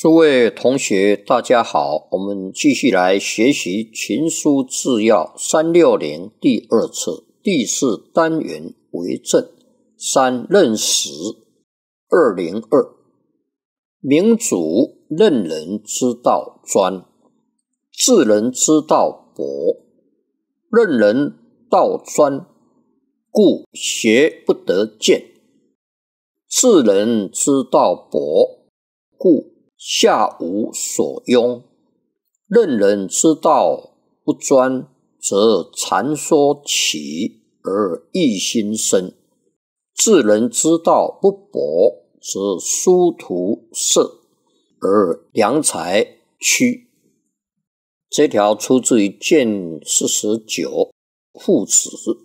诸位同学大家好，我们继续来学习群书治要360第二册第4单元为正3任时202明主任人之道专，治人之道博，任人道专，故学不得见；治人之道博，故下无所拥。任人之道不专，则禅说起而异心生；治人之道不博，则殊途色而良才屈。这条出自于卷49父子。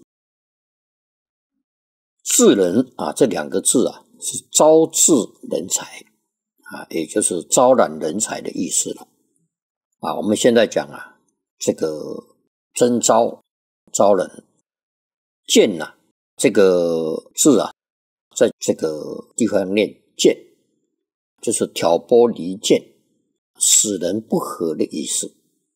治人这两个字是招致人才也就是招揽人才的意思了我们现在讲这个征招人，荐这个字在这个地方念荐，就是挑拨离间，使人不和的意思。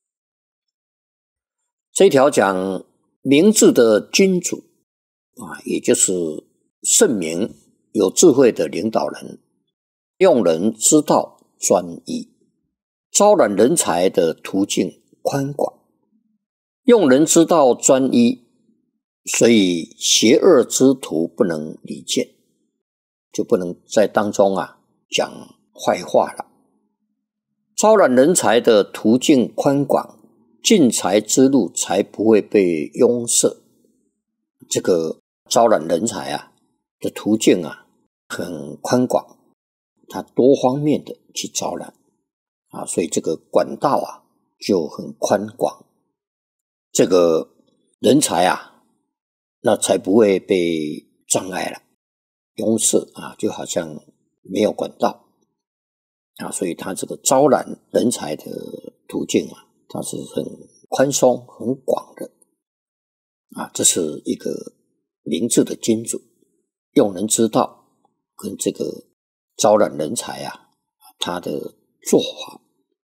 这条讲明智的君主也就是圣明有智慧的领导人，用人之道专一，招揽人才的途径宽广。用人之道专一，所以邪恶之徒不能离间，就不能在当中讲坏话了。招揽人才的途径宽广，进财之路才不会被拥塞。这个招揽人才的途径很宽广，它多方面的去招揽所以这个管道就很宽广。这个人才那才不会被障碍了，拥塞就好像没有管道所以它这个招揽人才的途径它是很宽松很广的这是一个明智的君主用人之道跟这个招揽人才他的做法。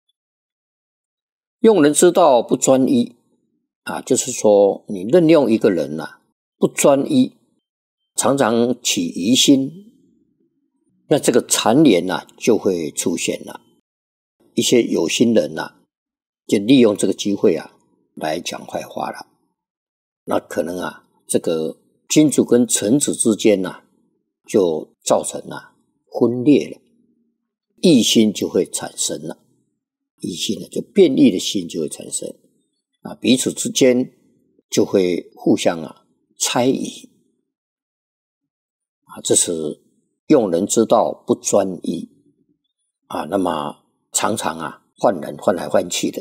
用人之道不专一就是说你任用一个人不专一，常常起疑心，那这个谗言就会出现了。一些有心人就利用这个机会来讲坏话了。那可能这个君主跟臣子之间就造成分裂了，异心就会产生了。异心就变异的心就会产生彼此之间就会互相猜疑这是用人之道不专一那么常常换人换来换去的